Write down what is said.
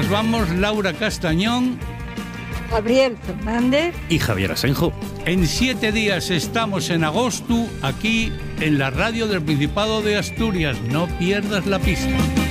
nos vamos Laura Castañón, Gabriel Fernández y Javier Asenjo. En 7 días estamos en agosto, aquí en la radio del Principado de Asturias. No pierdas la pista.